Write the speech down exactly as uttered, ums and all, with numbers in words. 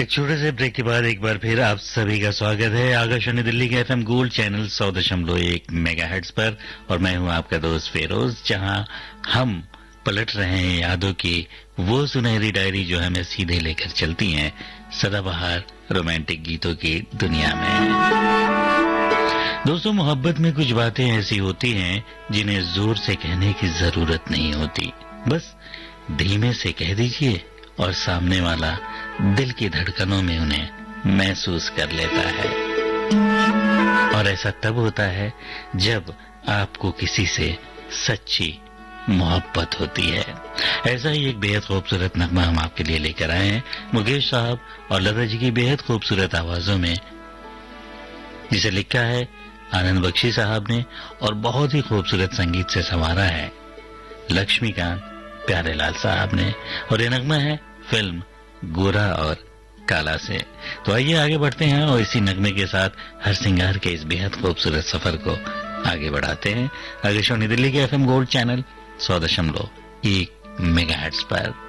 एक छोटे से ब्रेक के बाद एक बार फिर आप सभी का स्वागत है आकाशवाणी दिल्ली के एफएम गोल्ड चैनल सौ दशमलव एक मेगाहर्ट्ज पर। और मैं हूं आपका दोस्त फेरोज, जहां हम पलट रहे हैं यादों की वो सुनहरी डायरी जो हमें सीधे लेकर चलती हैं सदाबहार रोमांटिक गीतों की दुनिया में। दोस्तों, मोहब्बत में कुछ बातें ऐसी होती हैं जिन्हें जोर से कहने की जरूरत नहीं होती, बस धीमे से कह दीजिए और सामने वाला दिल की धड़कनों में उन्हें महसूस कर लेता है। और ऐसा तब होता है जब आपको किसी से सच्ची मोहब्बत होती है। ऐसा ही एक बेहद खूबसूरत नगमा हम आपके लिए लेकर आए हैं मुकेश साहब और लता जी की बेहद खूबसूरत आवाजों में, जिसे लिखा है आनंद बख्शी साहब ने और बहुत ही खूबसूरत संगीत से संवारा है लक्ष्मीकांत प्यारेलाल साहब ने। और ये नगमा है फिल्म गोरा और काला से। तो आइए आगे बढ़ते हैं और इसी नगमे के साथ हर सिंगार के इस बेहद खूबसूरत सफर को आगे बढ़ाते हैं आकाशवाणी दिल्ली के एफएम गोल्ड चैनल सौ दशमलव एक मेगाहर्ट्ज पर।